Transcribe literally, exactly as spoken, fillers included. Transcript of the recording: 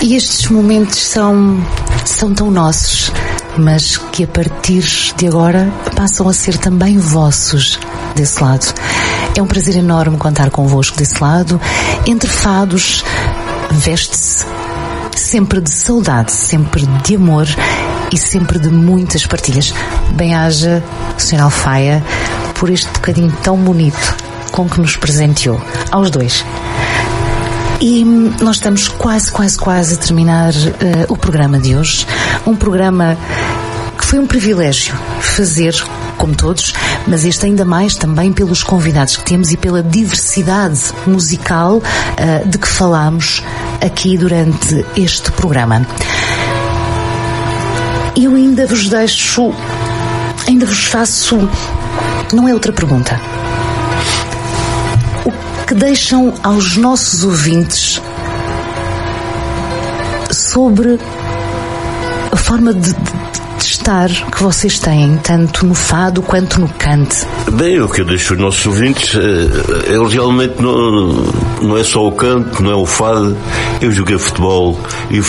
E estes momentos são, são tão nossos, mas que a partir de agora passam a ser também vossos desse lado. É um prazer enorme contar convosco desse lado. Entre fados, veste-se sempre de saudade, sempre de amor e sempre de muitas partilhas. Bem-haja, senhor Alfaia, por este bocadinho tão bonito com que nos presenteou, aos dois. E nós estamos quase, quase, quase a terminar uh, o programa de hoje. Um programa que foi um privilégio fazer, como todos, mas este ainda mais também pelos convidados que temos e pela diversidade musical uh, de que falámos aqui durante este programa. Eu ainda vos deixo, ainda vos faço, não é outra pergunta. Que deixam aos nossos ouvintes sobre a forma de, de, de estar que vocês têm, tanto no fado quanto no cante? Bem, o que eu deixo aos nossos ouvintes, eles realmente não, não é só o canto, não é o fado. Eu joguei futebol e o